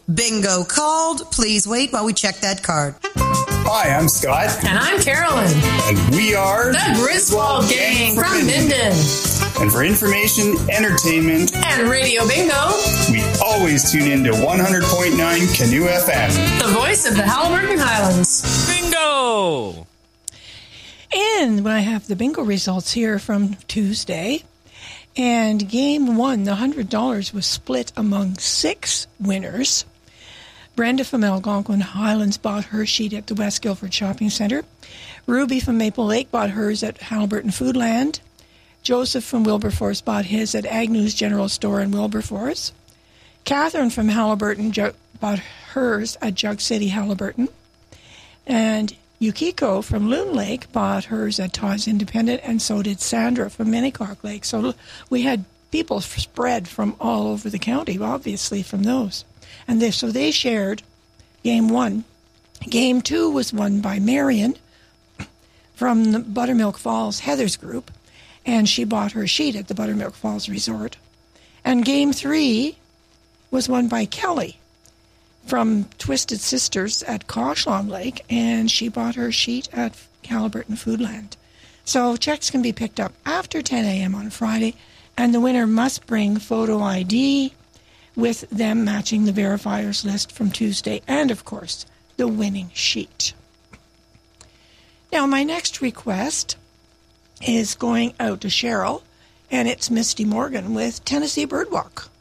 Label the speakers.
Speaker 1: Bingo called. Please wait while we check that card.
Speaker 2: Hi, I'm Scott.
Speaker 3: And I'm Carolyn.
Speaker 2: And we are
Speaker 3: the Griswold Gang from Minden.
Speaker 2: And for information, entertainment,
Speaker 3: and Radio Bingo,
Speaker 2: we always tune in to 100.9 Canoe FM.
Speaker 3: The voice of the Haliburton Highlands.
Speaker 4: Bingo!
Speaker 5: And I have the bingo results here from Tuesday. And game one, the $100 was split among 6 winners. Brenda from Algonquin Highlands bought her sheet at the West Guildford Shopping Centre. Ruby from Maple Lake bought hers at Haliburton Foodland. Joseph from Wilberforce bought his at Agnew's General Store in Wilberforce. Catherine from Haliburton bought hers at Jug City Haliburton. And Yukiko from Loon Lake bought hers at Todd's Independent, and so did Sandra from Minnecark Lake. So we had people spread from all over the county, obviously, from those. And they shared game one. Game two was won by Marion from the Buttermilk Falls Heather's group, and she bought her sheet at the Buttermilk Falls Resort. And game three was won by Kelly from Twisted Sisters at Coshlom Lake, and she bought her sheet at Haliburton Foodland. So checks can be picked up after 10 a.m. on Friday, and the winner must bring photo ID with them matching the verifiers list from Tuesday, and, of course, the winning sheet. Now, my next request is going out to Cheryl, and it's Misty Morgan with Tennessee Birdwalk.